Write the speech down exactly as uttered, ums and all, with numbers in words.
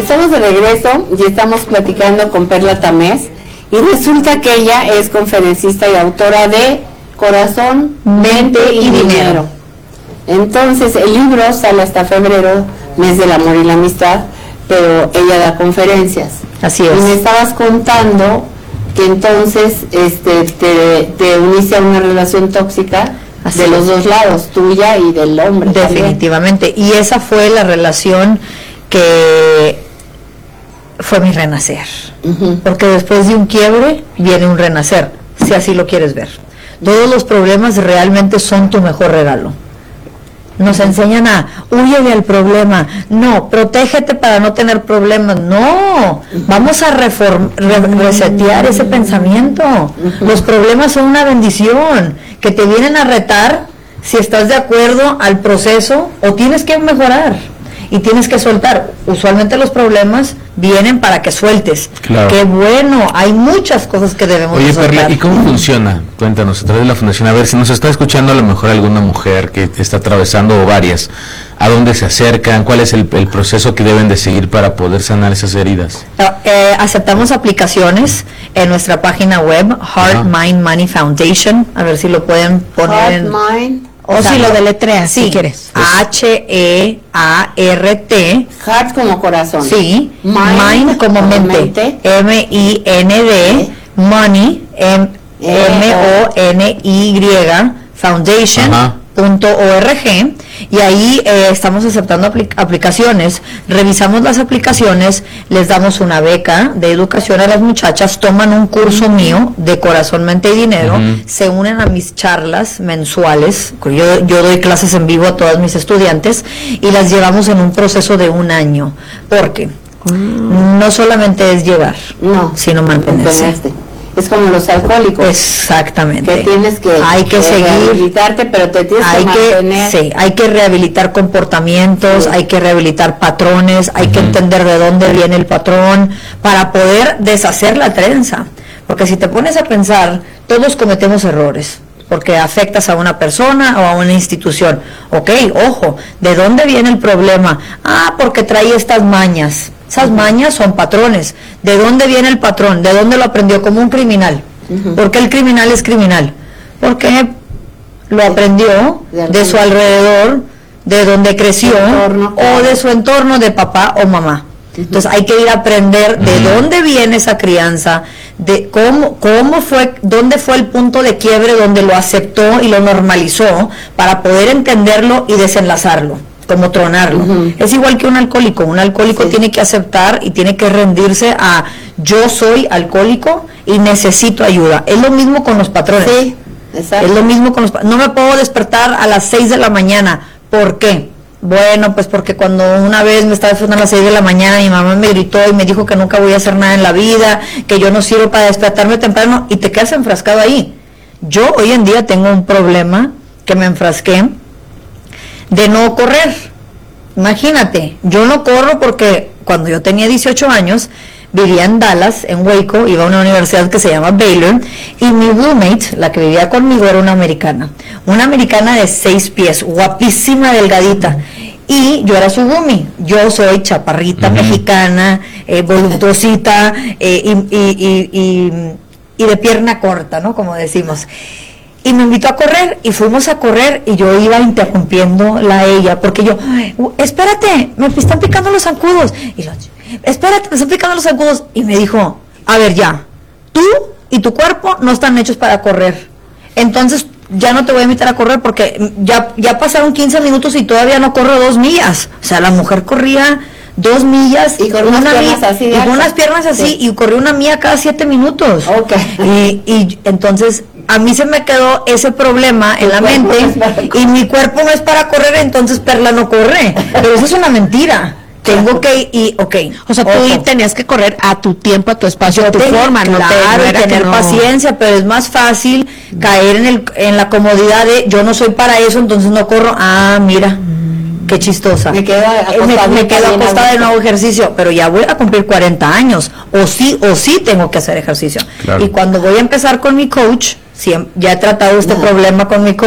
Estamos de regreso y estamos platicando con Perla Tamés y resulta que ella es conferencista y autora de Corazón, Mente y Dinero. Entonces el libro sale hasta febrero, mes del amor y la amistad, pero ella da conferencias. Así es. Y me estabas contando que entonces este te, te uniste a una relación tóxica. Así de los es. Dos lados, tuya y del hombre. Definitivamente. También. Y esa fue la relación que fue mi renacer. Uh-huh. Porque después de un quiebre viene un renacer, si así lo quieres ver. Todos los problemas realmente son tu mejor regalo. Nos enseñan a huye al problema, no, protégete para no tener problemas, no, vamos a reform, re, resetear ese pensamiento. Los problemas son una bendición que te vienen a retar si estás de acuerdo al proceso o tienes que mejorar y tienes que soltar. Usualmente los problemas vienen para que sueltes. Claro. Qué bueno, hay muchas cosas que debemos Oye, soltar. Perla, ¿y cómo funciona? Cuéntanos, a través de la fundación, a ver, si nos está escuchando a lo mejor alguna mujer que está atravesando o varias, ¿a dónde se acercan? ¿Cuál es el, el proceso que deben de seguir para poder sanar esas heridas? Eh, aceptamos aplicaciones en nuestra página web, Heart, Mind, Money Foundation, a ver si lo pueden poner Heart, en... Mind. O, o si lo deletreas, sí, si quieres. H E A R T. Heart como corazón. Sí. Mind, mind como mente. mente. M I N D. Money. M O N Y. Foundation. Ajá. Punto org, y ahí eh, estamos aceptando apl- aplicaciones, revisamos las aplicaciones, les damos una beca de educación a las muchachas, toman un curso mío de Corazón, Mente y Dinero, uh-huh. se unen a mis charlas mensuales, yo, yo doy clases en vivo a todas mis estudiantes y las llevamos en un proceso de un año, porque uh-huh. no solamente es llegar, no, sino mantenerse. Es como los alcohólicos. Exactamente. Que tienes que, hay que, que seguir, rehabilitarte, pero te tienes hay que mantener. Que, sí, hay que rehabilitar comportamientos, sí. hay que rehabilitar patrones, hay uh-huh. que entender de dónde viene el patrón para poder deshacer la trenza. Porque si te pones a pensar, todos cometemos errores, porque afectas a una persona o a una institución. Ok, ojo, ¿de dónde viene el problema? Ah, porque trae estas mañas. Esas mañas son patrones. ¿De dónde viene el patrón? ¿De dónde lo aprendió? Como un criminal. Uh-huh. ¿Por qué el criminal es criminal? Porque lo aprendió de, de su alrededor, de donde creció, entorno, o de su entorno de papá o mamá. Uh-huh. Entonces hay que ir a aprender de uh-huh. dónde viene esa crianza, de cómo, cómo fue, dónde fue el punto de quiebre donde lo aceptó y lo normalizó para poder entenderlo y desenlazarlo. Como tronarlo. Uh-huh. Es igual que un alcohólico. Un alcohólico sí. tiene que aceptar y tiene que rendirse a yo soy alcohólico y necesito ayuda. Es lo mismo con los patrones. Sí, exacto. Es lo mismo con los no me puedo despertar a las seis de la mañana. ¿Por qué? Bueno, pues porque cuando una vez me estaba despertando a las seis de la mañana, mi mamá me gritó y me dijo que nunca voy a hacer nada en la vida, que yo no sirvo para despertarme temprano y te quedas enfrascado ahí. Yo hoy en día tengo un problema que me enfrasqué de no correr. Imagínate, yo no corro porque cuando yo tenía dieciocho años vivía en Dallas, en Waco, iba a una universidad que se llama Baylor y mi roommate, la que vivía conmigo, era una americana, una americana de seis pies, guapísima, delgadita, y yo era su roomie. Yo soy chaparrita, uh-huh. mexicana, eh, voluptuosita eh, y, y, y, y, y de pierna corta, ¿no? Como decimos. Y me invitó a correr y fuimos a correr y yo iba interrumpiéndola a ella porque yo, espérate, me están picando los zancudos. Y yo, espérate, me están picando los zancudos. Y me dijo, a ver ya, tú y tu cuerpo no están hechos para correr. Entonces ya no te voy a invitar a correr porque ya, ya pasaron quince minutos y todavía no corro dos millas. O sea, la mujer corría dos millas y con unas una piernas milla, así y con unas piernas así sí. y corrió una milla cada siete minutos. Okay. Y, y entonces a mí se me quedó ese problema en la mente y mi cuerpo no es para correr, entonces Perla no corre. Pero eso es una mentira. Tengo que y ok. O sea, tú ojo. tenías que correr a tu tiempo, a tu espacio, Yo a tu tengo, forma, no claro, te, y tener no. paciencia, pero es más fácil caer en el en la comodidad de yo no soy para eso, entonces no corro. Ah, mira. Qué chistosa. Me quedo acostada, me, me quedo acostada de nuevo ejercicio, pero ya voy a cumplir cuarenta años, o sí, o sí tengo que hacer ejercicio. Claro. Y cuando voy a empezar con mi coach, siempre, ya he tratado este no. problema con mi coach,